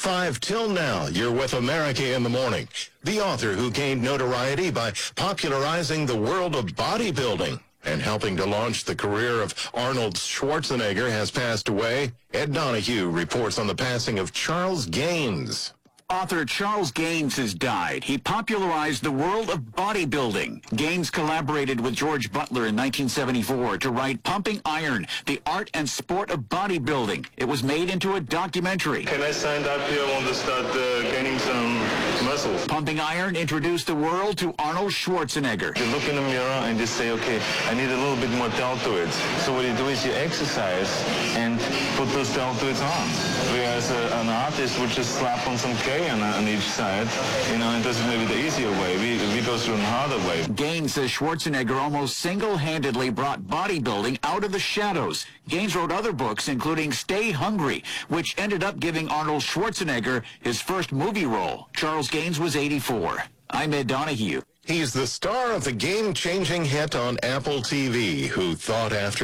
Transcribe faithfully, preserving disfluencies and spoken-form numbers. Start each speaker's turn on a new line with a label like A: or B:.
A: Five till now, you're with America in the Morning. The author who gained notoriety by popularizing the world of bodybuilding and helping to launch the career of Arnold Schwarzenegger has passed away. Ed Donahue reports on the passing of Charles Gaines.
B: Author Charles Gaines has died. He popularized the world of bodybuilding. Gaines collaborated with George Butler in nineteen seventy-four to write Pumping Iron, the art and sport of bodybuilding. It was made into a documentary.
C: Can I stand up here? I want to start uh, gaining some muscles.
B: Pumping Iron introduced the world to Arnold Schwarzenegger.
C: You look in the mirror and you say, okay, I need a little bit more deltoids. So what you do is you exercise and put those deltoids on. Whereas uh, an artist would just slap on some K on, on each side, you know, and does it maybe the easier way. We, we go through a harder way.
B: Gaines says Schwarzenegger almost single-handedly brought bodybuilding out of the shadows. Gaines wrote other books, including Stay Hungry, which ended up giving Arnold Schwarzenegger his first movie role. Charles Gaines was eighty-four. I'm Ed Donahue.
A: He's the star of the game-changing hit on Apple T V, who thought after